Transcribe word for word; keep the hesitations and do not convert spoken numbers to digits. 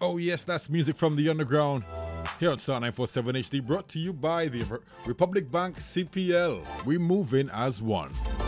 Oh, yes, that's music from the underground. Here on Star nine forty-seven H D, brought to you by the Republic Bank C P L. We move in as one.